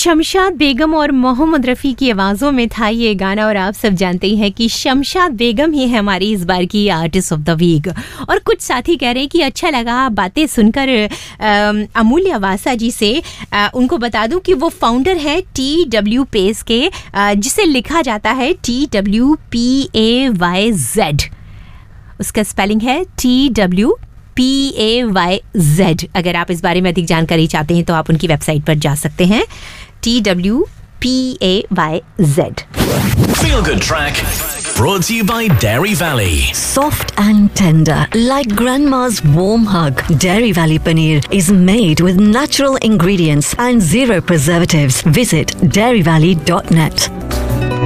शमशाद बेगम और मोहम्मद रफ़ी की आवाज़ों में था ये गाना और आप सब जानते ही हैं कि शमशाद बेगम ही है हमारी इस बार की आर्टिस्ट ऑफ द वीक। और कुछ साथी कह रहे हैं कि अच्छा लगा बातें सुनकर अमूल्य अवासा जी से। उनको बता दूं कि वो फाउंडर है TW पेस के, जिसे लिखा जाता है TWPAYZ। उसका स्पेलिंग है TWPAYZ। अगर आप इस बारे में अधिक जानकारी चाहते हैं तो आप उनकी वेबसाइट पर जा सकते हैं, TWPAYZ। Feel Good Track, brought to you by Dairy Valley. Soft and tender, like grandma's warm hug. Dairy Valley Paneer is made with natural ingredients and zero preservatives. Visit dairyvalley.net.